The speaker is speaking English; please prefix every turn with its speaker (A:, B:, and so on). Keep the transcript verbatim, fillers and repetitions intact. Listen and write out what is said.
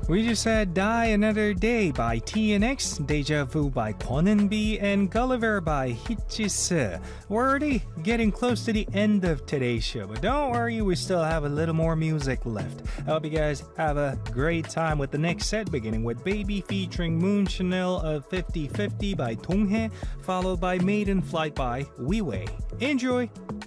A: We just had Die Another Day by T N X, Deja Vu by Kwon and Gulliver by Hitchis. We're already getting close to the end of today's show, but don't worry, we still have a little more music left. I hope you guys have a great time with the next set, beginning with Baby featuring Moon Chanel of fifty fifty by Donghae, followed by Maiden Flight by Wee Wei. Enjoy!